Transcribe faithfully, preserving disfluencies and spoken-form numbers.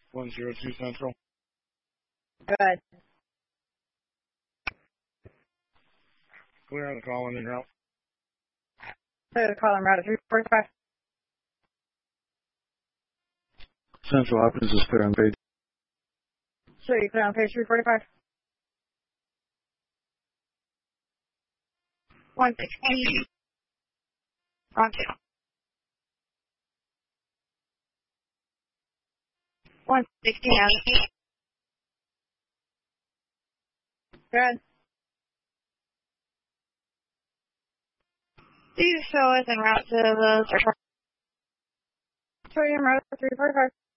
one zero two Central. Good. Clear on the call in route. Clear the call en route at three forty-five. Central Options is clear on page. So you clear on page three forty-five. one sixteen. On two. one sixteen. Good. Do you show us en route to the Show you en route at three forty-five.